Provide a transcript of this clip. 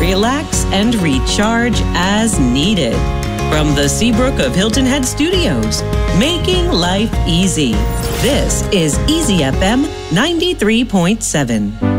relax, and recharge as needed. From the Seabrook of Hilton Head Studios, making life easy. This is Easy FM 93.7.